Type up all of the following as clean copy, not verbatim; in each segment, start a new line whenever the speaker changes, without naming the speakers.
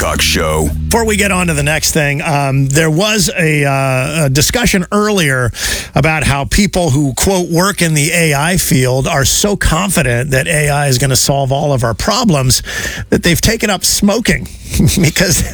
Wilcox Show.
Before we get on to the next thing, there was a discussion earlier about how people who, quote, work in the AI field are so confident that AI is going to solve all of our problems that they've taken up smoking because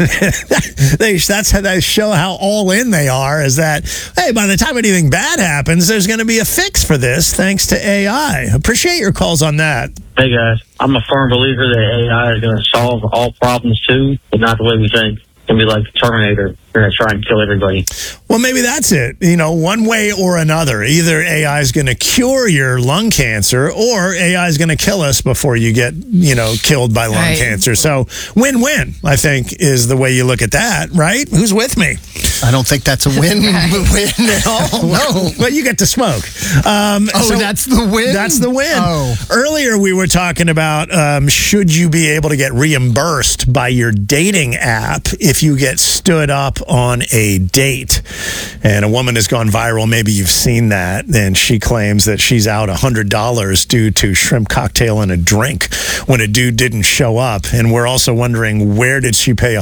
that's how they show how all in they are, is that, hey, by the time anything bad happens, there's going to be a fix for this thanks to AI. Appreciate your calls on that.
Hey guys, I'm a firm believer that AI is going to solve all problems too, but not the way we think. It's going to be like the Terminator. They're going to try and kill everybody.
Well, maybe that's it. You know, one way or another. Either AI is going to cure your lung cancer or AI is going to kill us before you get, killed by lung cancer. So win-win, I think, is the way you look at that, right? Who's with me?
I don't think that's a win at all. No.
Well, you get to smoke.
So that's the win?
That's the win.
Oh.
Earlier, we were talking about should you be able to get reimbursed by your dating app if you get stood up on a date. And a woman has gone viral. Maybe you've seen that. And she claims that she's out $100 due to shrimp cocktail and a drink when a dude didn't show up. And we're also wondering, where did she pay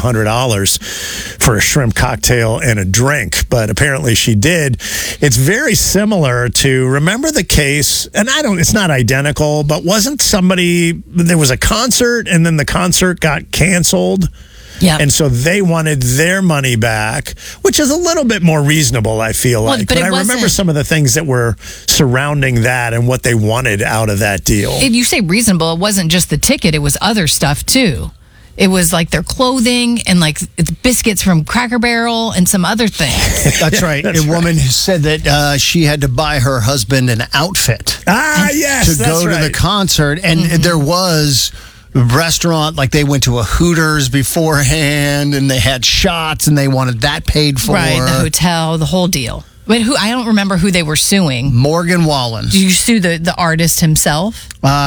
$100 for a shrimp cocktail and a drink? But apparently she did. It's very similar to, remember the case, and it's not identical, but wasn't there was a concert and then the concert got canceled?
Yeah.
And so they wanted their money back, which is a little bit more reasonable, I feel like. But I remember some of the things that were surrounding that and what they wanted out of that deal.
If you say reasonable, it wasn't just the ticket, it was other stuff too. It was like their clothing and like biscuits from Cracker Barrel and some other things.
That's right. A woman said that she had to buy her husband an outfit.
Yes,
to go to the concert. And there was restaurant, like they went to a Hooters beforehand and they had shots and they wanted that paid for.
Right, the hotel, the whole deal. But I don't remember who they were suing.
Morgan Wallen.
Did you sue the artist himself?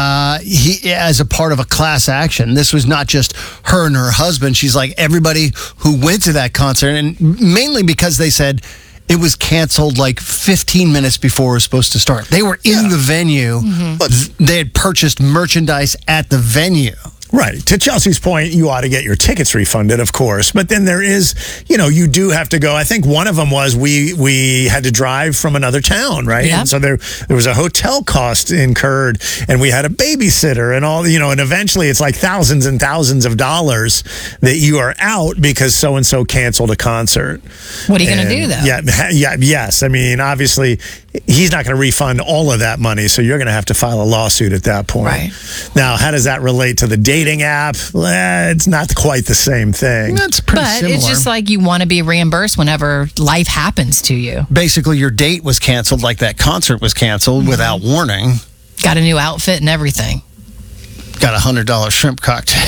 He, as a part of a class action. This was not just her and her husband. She's like everybody who went to that concert, and mainly because they said it was canceled like 15 minutes before it was supposed to start. They were in the venue, but they had purchased merchandise at the venue.
Right. To Chelsea's point, you ought to get your tickets refunded, of course. But then there is, you do have to go. I think one of them was we had to drive from another town, right?
Yeah.
And so there was a hotel cost incurred, and we had a babysitter and all, and eventually it's like thousands and thousands of dollars that you are out because so-and-so canceled a concert.
What are you going to do, though?
Yes. I mean, obviously, he's not going to refund all of that money, so you're going to have to file a lawsuit at that point.
Right.
Now, how does that relate to the dating app? It's not quite the same thing.
That's pretty similar.
It's just like you want to be reimbursed whenever life happens to you.
Basically, your date was canceled like that concert was canceled without warning.
Got a new outfit and everything.
Got a $100 shrimp cocktail.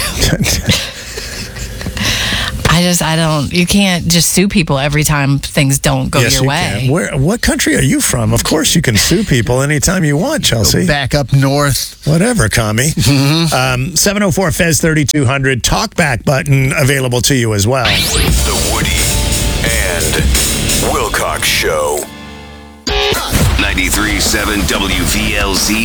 You can't just sue people every time things don't go your way.
What country are you from? Of course you can sue people anytime you want, Chelsea.
Go back up north.
Whatever, commie. 704-FEZ-3200. Talkback button available to you as well.
The Woody and Wilcox Show. 93.7 WVLZ